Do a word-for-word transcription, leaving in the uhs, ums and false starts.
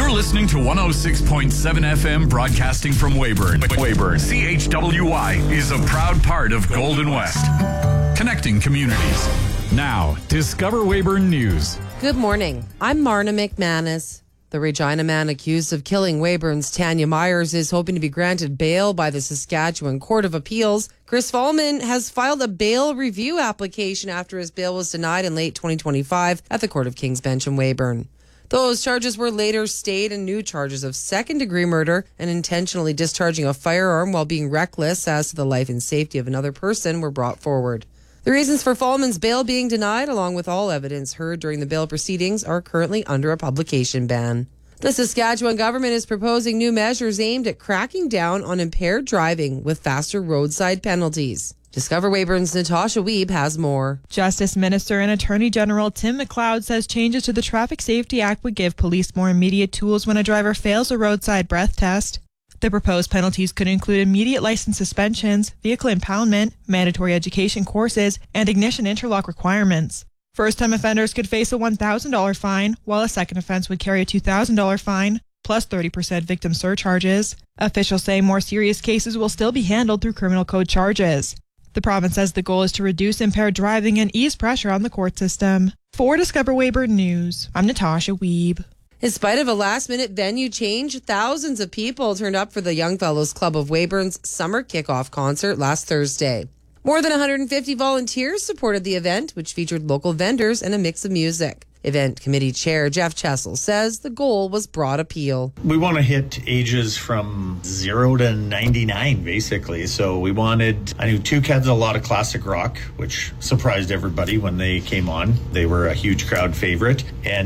You're listening to one oh six point seven F M, broadcasting from Weyburn. Weyburn. C H W Y is a proud part of Golden West. Connecting communities. Now, Discover Weyburn News. Good morning. I'm Marna McManus. The Regina man accused of killing Weyburn's Tanya Myers is hoping to be granted bail by the Saskatchewan Court of Appeals. Chris Fallman has filed a bail review application after his bail was denied in late twenty twenty-five at the Court of King's Bench in Weyburn. Those charges were later stayed, and new charges of second-degree murder and intentionally discharging a firearm while being reckless as to the life and safety of another person were brought forward. The reasons for Fallman's bail being denied, along with all evidence heard during the bail proceedings, are currently under a publication ban. The Saskatchewan government is proposing new measures aimed at cracking down on impaired driving with faster roadside penalties. Discover Weyburn's Natasha Wiebe has more. Justice Minister and Attorney General Tim McLeod says changes to the Traffic Safety Act would give police more immediate tools when a driver fails a roadside breath test. The proposed penalties could include immediate license suspensions, vehicle impoundment, mandatory education courses, and ignition interlock requirements. First-time offenders could face a one thousand dollars fine, while a second offense would carry a two thousand dollars fine, plus thirty percent victim surcharges. Officials say more serious cases will still be handled through criminal code charges. The province says the goal is to reduce impaired driving and ease pressure on the court system. For Discover Weyburn News, I'm Natasha Wiebe. In spite of a last-minute venue change, thousands of people turned up for the Young Fellows Club of Weyburn's summer kickoff concert last Thursday. More than one hundred fifty volunteers supported the event, which featured local vendors and a mix of music. Event Committee Chair Jeff Chessel says the goal was broad appeal. We want to hit ages from zero to ninety-nine, basically. So we wanted, I knew Tuke had a lot of classic rock, which surprised everybody when they came on. They were a huge crowd favorite. And